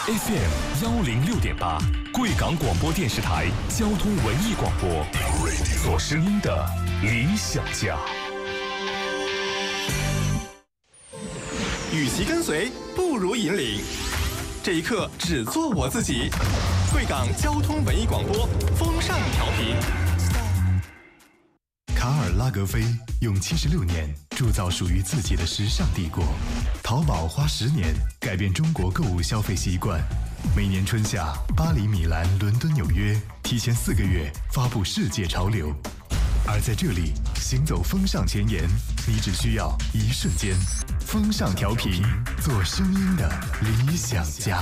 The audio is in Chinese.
FM106.8，贵港广播电视台交通文艺广播，做声音的理想家。 与其跟随，不如引领。这一刻，只做我自己。贵港交通文艺广播，风尚调频。 卡尔拉格菲用76年铸造属于自己的时尚帝国，淘宝花10年改变中国购物消费习惯。每年春夏，巴黎、米兰、伦敦、纽约提前4个月发布世界潮流，而在这里行走风尚前沿，你只需要一瞬间。风尚调频，做声音的理想家。